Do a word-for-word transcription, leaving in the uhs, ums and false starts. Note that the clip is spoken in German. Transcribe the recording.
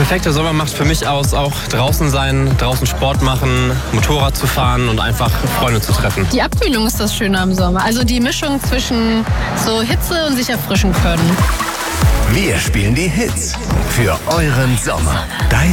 Perfekter Sommer macht für mich aus, auch draußen sein, draußen Sport machen, Motorrad zu fahren und einfach Freunde zu treffen. Die Abkühlung ist das Schöne am Sommer. Also die Mischung zwischen so Hitze und sich erfrischen können. Wir spielen die Hits für euren Sommer. Dein